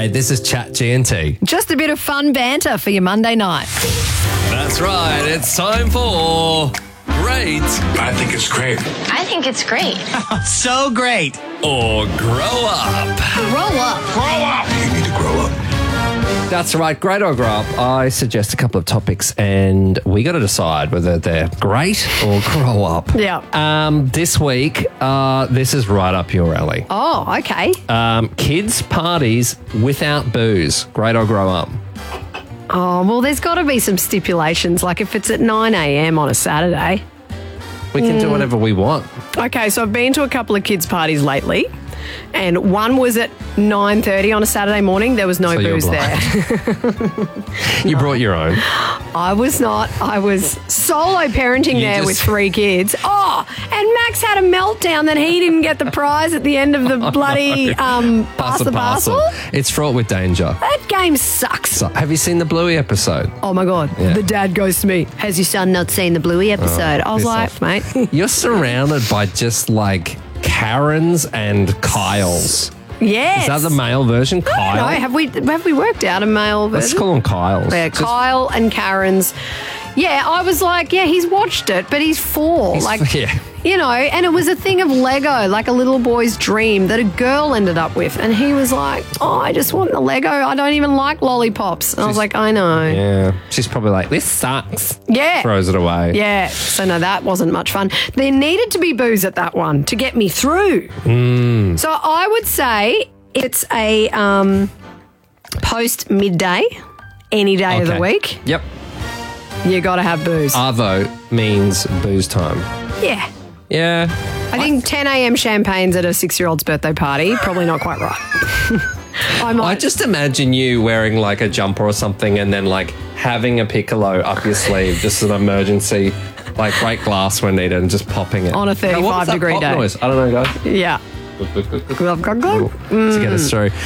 Hi, this is Chat GNT. Just a bit of fun banter for your Monday night. That's right. It's time for Great I think it's great. I think it's great. So great. or Grow Up. Roll up. Grow up. You need to grow up. That's right. Great or Grow Up. I suggest a couple of topics and we got to decide whether they're great or grow up. Yeah. This week, this is right up your alley. Oh, okay. Kids' parties without booze. Great or grow up. Oh, well, there's got to be some stipulations, like if it's at 9 a.m. on a Saturday. We can do whatever we want. Okay, so I've been to a couple of kids' parties lately, and one was at 9:30 on a Saturday morning. There was no So you're booze there. You brought your own. I was not. I was solo parenting there with 3 kids. Oh, and Max had a meltdown that he didn't get the prize at the end of the bloody Pass the Parcel. It's fraught with danger. That game sucks. So, have you seen the Bluey episode? Oh my God. Yeah. The dad goes to me, has your son not seen the Bluey episode? I was piss like, off. mate. You're surrounded by just like Karens and Kyles. Yes. Is that the male version? Kyle? No, have we worked out a male Let's version? call them Kyles. Yeah, Just- Kyle and Karen's. Yeah, I was like, yeah, he's watched it, but he's 4. yeah. You know, and it was a thing of Lego, like a little boy's dream that a girl ended up with. And he was like, oh, I just want the Lego. I don't even like lollipops. And I was like, I know. Yeah. She's probably like, this sucks. Yeah. Throws it away. Yeah. So, no, that wasn't much fun. There needed to be booze at that one to get me through. So I would say it's a post-midday, any day of the Okay. week. Yep. You got to have booze. Arvo means booze time. Yeah. Yeah. I think 10 a.m. champagne's at a 6-year-old's birthday party. Probably not quite right. I might. I just imagine you wearing like a jumper or something and then like having a piccolo up your sleeve, just an emergency, like break glass when needed and just popping it. On a 35 What was that degree pop day. noise? I don't know, guys. Yeah. Glug, glug, glug. To get us through.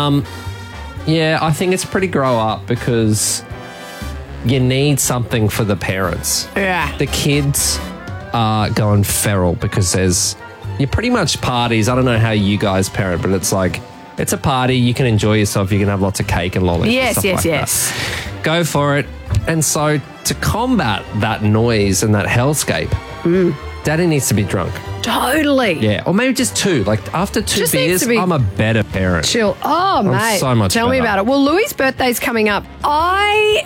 Yeah, I think it's pretty grow up because you need something for the parents. Yeah. The kids are going feral because you're pretty much parties. I don't know how you guys parent, but it's like, it's a party. You can enjoy yourself. You can have lots of cake and lollies. Yes, and stuff yes, like yes. that. Go for it. And so to combat that noise and that hellscape, Daddy needs to be drunk. Totally. Yeah, or maybe just 2. Like after 2 Just needs beers, to be- I'm a better parent. Chill. Oh, mate. so much Tell me better. about it. Well, Louis' birthday's coming up. I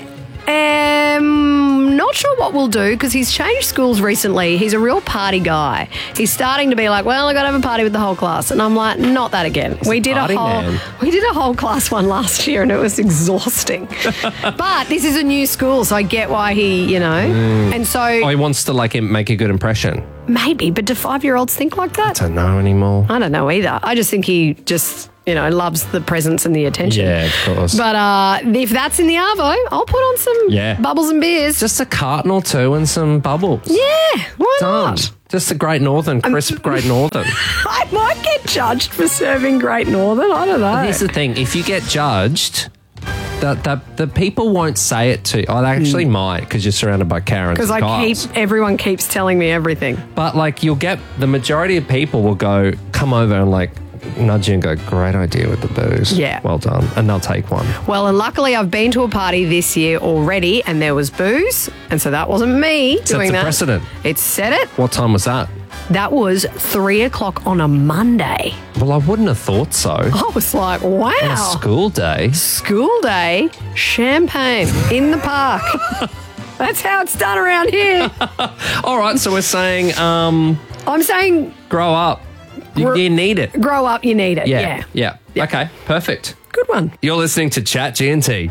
am not sure what we'll do because he's changed schools recently. He's a real party guy. He's starting to be like, well, I got to have a party with the whole class. And I'm like, not that again. We did party man. we did a whole class one last year and it was exhausting. But this is a new school, so I get why he, you know. And so Oh, he wants to like make a good impression. maybe, but do 5-year-olds think like that? I don't know anymore. I don't know either. I just think he just, you know, loves the presence and the attention. Yeah, of course. But if that's in the Arvo, I'll put on some bubbles and beers. Just a carton or 2 and some bubbles. yeah, why Done. not? Just a Great Northern, crisp Great Northern. I might get judged for serving Great Northern. I don't know. Here's the thing: if you get judged, the people won't say it to you. Oh, they actually might because you're surrounded by Karens. Because and everyone keeps telling me everything. But like, you'll get the majority of people will go, come over and like nudge you and go, great idea with the booze. Yeah. Well done. And they'll take one. Well, and luckily I've been to a party this year already and there was booze. And so that wasn't me doing Sets a that. precedent. It said it. What time was that? That was 3 o'clock on a Monday. Well, I wouldn't have thought so. I was like, wow. On a school day. School day, champagne in the park. That's how it's done around here. All right, so we're saying I'm saying grow up. You need it. grow up, you need it. Yeah. Okay, perfect. Good one. You're listening to Chat GNT.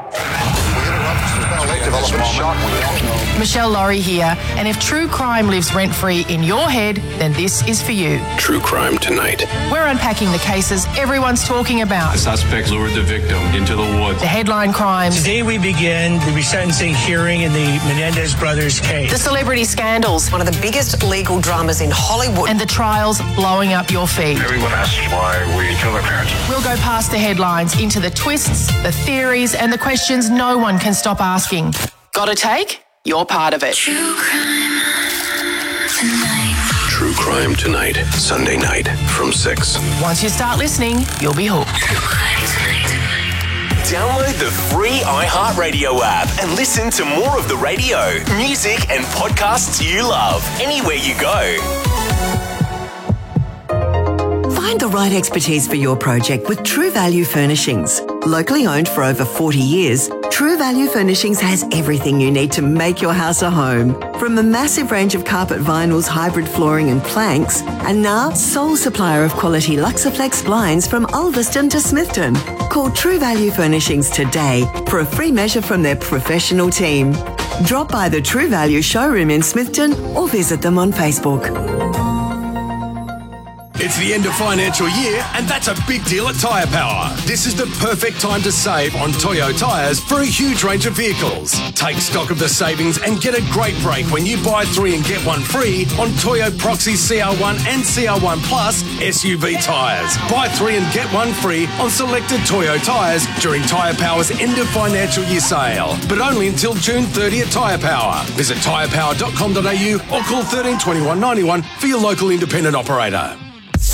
Michelle Laurie here, and if true crime lives rent-free in your head, then this is for you. True crime tonight. We're unpacking the cases everyone's talking about. The suspect lured the victim into the woods. The headline crimes, Today we begin the resentencing hearing in the Menendez brothers case. the celebrity scandals, One of the biggest legal dramas in Hollywood. and the trials blowing up your feed. Everyone asks why we kill our parents. We'll go past the headlines into the twists, the theories, and the questions no one can stop asking. Got a take? You're part of it. True crime tonight. Sunday night from 6. Once you start listening, you'll be hooked. True crime tonight. Download the free iHeartRadio app and listen to more of the radio, music, and podcasts you love anywhere you go. Find the right expertise for your project with True Value Furnishings. Locally owned for over 40 years, True Value Furnishings has everything you need to make your house a home. From a massive range of carpet vinyls, hybrid flooring and planks, and now sole supplier of quality Luxaflex blinds from Ulverston to Smithton. Call True Value Furnishings today for a free measure from their professional team. Drop by the True Value showroom in Smithton or visit them on Facebook. It's the end of financial year, and that's a big deal at Tyre Power. This is the perfect time to save on Toyo tyres for a huge range of vehicles. Take stock of the savings and get a great break when you buy 3 and get 1 free on Toyo Proxy CR1 and CR1 Plus SUV tyres. Buy 3 and get 1 free on selected Toyo tyres during Tyre Power's end of financial year sale, but only until June 30 at Tyre Power. Visit tyrepower.com.au or call 13 21 91 for your local independent operator.